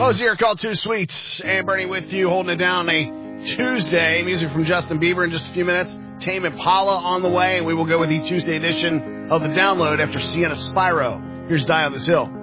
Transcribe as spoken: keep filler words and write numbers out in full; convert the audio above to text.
Hosier called Too Sweet. And Bernie with you, holding it down a Tuesday. Music from Justin Bieber in just a few minutes. Tame Impala on the way, and we will go with the Tuesday edition of The Download after Sienna Spyro. Here's Die on This Hill.